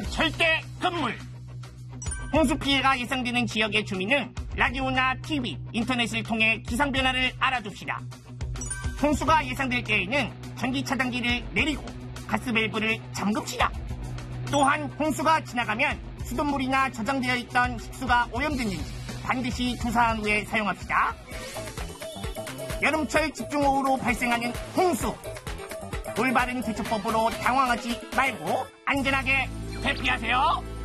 절대 금물. 홍수 피해가 예상되는 지역의 주민은 라디오나 TV, 인터넷을 통해 기상 변화를 알아둡시다. 홍수가 예상될 때에는 전기 차단기를 내리고 가스 밸브를 잠급시다. 또한 홍수가 지나가면 수돗물이나 저장되어 있던 식수가 오염됐는지 반드시 조사한 후에 사용합시다. 여름철 집중호우로 발생하는 홍수. 올바른 대처법으로 당황하지 말고 안전하게 대피하세요.